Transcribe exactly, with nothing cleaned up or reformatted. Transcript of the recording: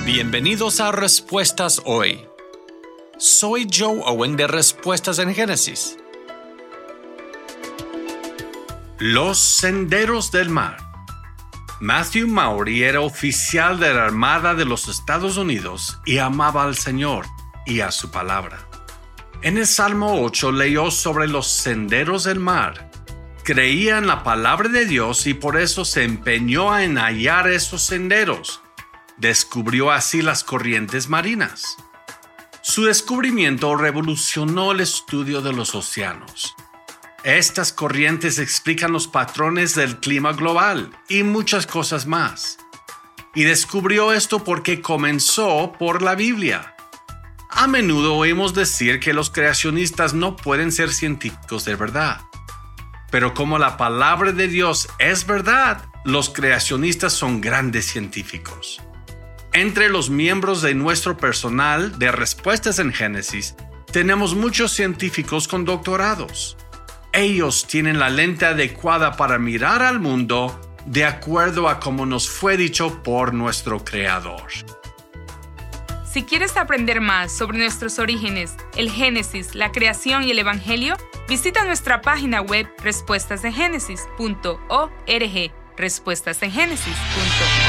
Bienvenidos a Respuestas Hoy. Soy Joe Owen de Respuestas en Génesis. Los senderos del mar. Matthew Maury era oficial de la Armada de los Estados Unidos y amaba al Señor y a su palabra. En el Salmo ocho leyó sobre los senderos del mar. Creía en la palabra de Dios y por eso se empeñó en hallar esos senderos. Descubrió así las corrientes marinas. Su descubrimiento revolucionó el estudio de los océanos. Estas corrientes explican los patrones del clima global y muchas cosas más. Y descubrió esto porque comenzó por la Biblia. A menudo oímos decir que los creacionistas no pueden ser científicos de verdad. Pero como la palabra de Dios es verdad, los creacionistas son grandes científicos. Entre los miembros de nuestro personal de Respuestas en Génesis, tenemos muchos científicos con doctorados. Ellos tienen la lente adecuada para mirar al mundo de acuerdo a como nos fue dicho por nuestro Creador. Si quieres aprender más sobre nuestros orígenes, el Génesis, la creación y el Evangelio, visita nuestra página web respuestas en génesis punto org. respuestas en génesis punto org